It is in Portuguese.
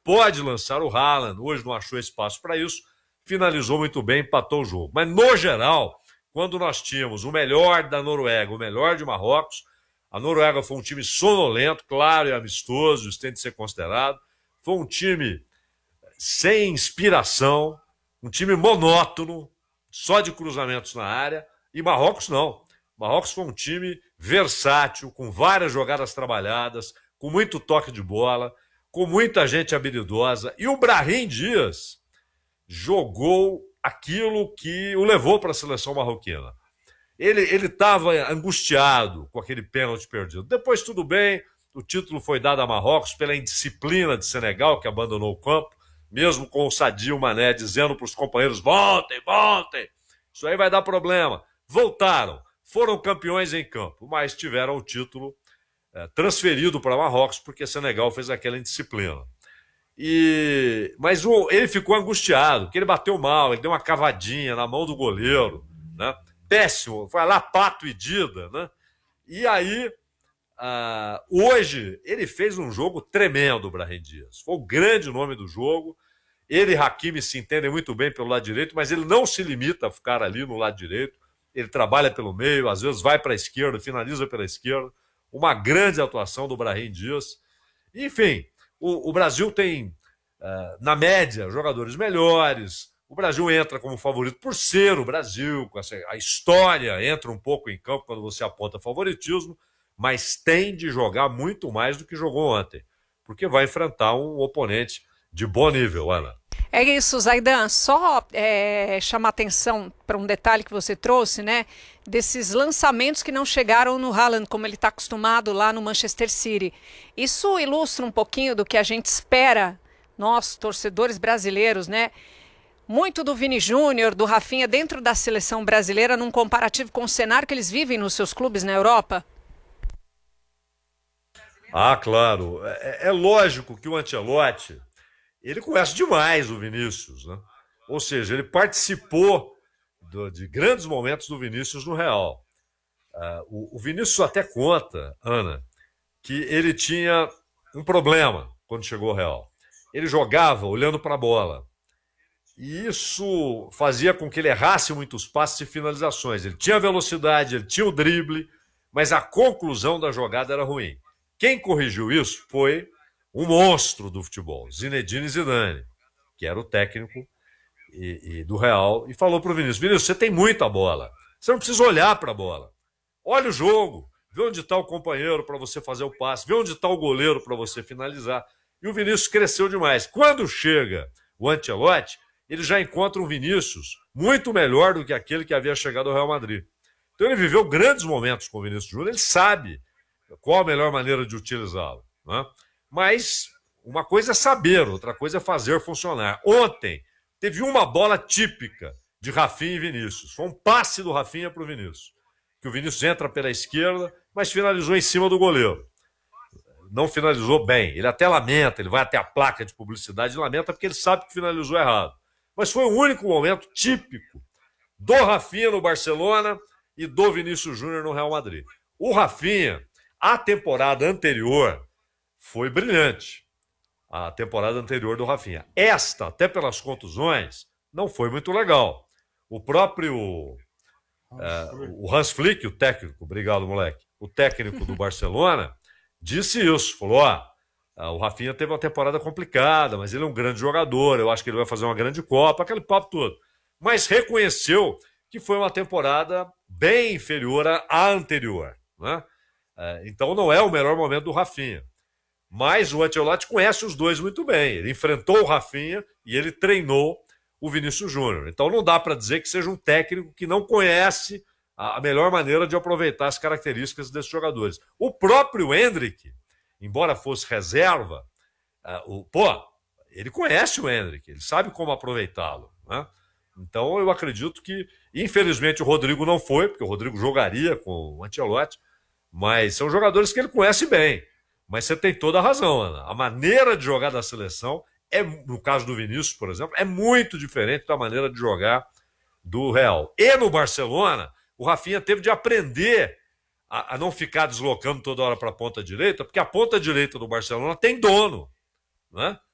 pode lançar o Haaland. Hoje não achou espaço para isso, finalizou muito bem, empatou o jogo. Mas, no geral, quando nós tínhamos o melhor da Noruega, o melhor de Marrocos, a Noruega foi um time sonolento, claro, e amistoso, isso tem de ser considerado. Foi um time sem inspiração, um time monótono, só de cruzamentos na área, e Marrocos não. Marrocos foi um time versátil, com várias jogadas trabalhadas, com muito toque de bola, com muita gente habilidosa, e o Brahim Dias jogou aquilo que o levou para a seleção marroquina. Ele estava angustiado com aquele pênalti perdido. Depois tudo bem, o título foi dado a Marrocos pela indisciplina de Senegal, que abandonou o campo, mesmo com o Sadio Mané dizendo para os companheiros, voltem, voltem, isso aí vai dar problema. Voltaram, foram campeões em campo, mas tiveram o título transferido para Marrocos, porque Senegal fez aquela indisciplina. Mas ele ficou angustiado, porque ele bateu mal, ele deu uma cavadinha na mão do goleiro, né? Péssimo, foi lá Pato e Dida, né? E aí, hoje, ele fez um jogo tremendo, o Brahim Dias. Foi o grande nome do jogo. Ele e Hakimi se entendem muito bem pelo lado direito, mas ele não se limita a ficar ali no lado direito. Ele trabalha pelo meio, às vezes vai para a esquerda, finaliza pela esquerda. Uma grande atuação do Brahim Dias. Enfim, o Brasil tem, na média, jogadores melhores. O Brasil entra como favorito por ser o Brasil. A história entra um pouco em campo quando você aponta favoritismo, mas tem de jogar muito mais do que jogou ontem, porque vai enfrentar um oponente de bom nível, Ana. É isso, Zaidan. Só chamar atenção para um detalhe que você trouxe, né? Desses lançamentos que não chegaram no Haaland, como ele está acostumado lá no Manchester City. Isso ilustra um pouquinho do que a gente espera, nós, torcedores brasileiros, né? Muito do Vini Júnior, do Rafinha, dentro da seleção brasileira, num comparativo com o cenário que eles vivem nos seus clubes na Europa? Ah, claro. É lógico que o Ancelotti, ele conhece demais o Vinícius, né? Ou seja, ele participou de grandes momentos do Vinícius no Real. O Vinícius até conta, Ana, que ele tinha um problema quando chegou ao Real. Ele jogava olhando para a bola. E isso fazia com que ele errasse muitos passes e finalizações. Ele tinha velocidade, ele tinha o drible, mas a conclusão da jogada era ruim. Quem corrigiu isso foi um monstro do futebol, Zinedine Zidane, que era o técnico do Real, e falou para o Vinícius, Vinícius, você tem muita bola, você não precisa olhar para a bola. Olha o jogo, vê onde está o companheiro para você fazer o passe, vê onde está o goleiro para você finalizar. E o Vinícius cresceu demais. Quando chega o Ancelotti, ele já encontra um Vinícius muito melhor do que aquele que havia chegado ao Real Madrid. Então ele viveu grandes momentos com o Vinícius Júnior, ele sabe qual a melhor maneira de utilizá-lo, né? Mas uma coisa é saber, outra coisa é fazer funcionar. Ontem teve uma bola típica de Rafinha e Vinícius. Foi um passe do Rafinha para o Vinícius. Que o Vinícius entra pela esquerda, mas finalizou em cima do goleiro. Não finalizou bem. Ele até lamenta, ele vai até a placa de publicidade e lamenta porque ele sabe que finalizou errado. Mas foi o único momento típico do Rafinha no Barcelona e do Vinícius Júnior no Real Madrid. O Rafinha, a temporada anterior, foi brilhante. A temporada anterior do Rafinha. Esta, até pelas contusões, não foi muito legal. O próprio o Hans Flick, o técnico, obrigado, moleque, o técnico do Barcelona, disse isso, falou, o Rafinha teve uma temporada complicada, mas ele é um grande jogador, eu acho que ele vai fazer uma grande Copa, aquele papo todo. Mas reconheceu que foi uma temporada bem inferior à anterior, né? Então não é o melhor momento do Rafinha. Mas o Ancelotti conhece os dois muito bem. Ele enfrentou o Rafinha e ele treinou o Vinícius Júnior. Então não dá para dizer que seja um técnico que não conhece a melhor maneira de aproveitar as características desses jogadores. O próprio Endrick, embora fosse reserva, ele conhece o Endrick, ele sabe como aproveitá-lo, né? Então eu acredito que, infelizmente, o Rodrigo não foi, porque o Rodrigo jogaria com o Ancelotti, mas são jogadores que ele conhece bem. Mas você tem toda a razão, Ana. A maneira de jogar da seleção, no caso do Vinícius, por exemplo, é muito diferente da maneira de jogar do Real. E no Barcelona, o Rafinha teve de aprender a não ficar deslocando toda hora para a ponta direita, porque a ponta direita do Barcelona tem dono, né?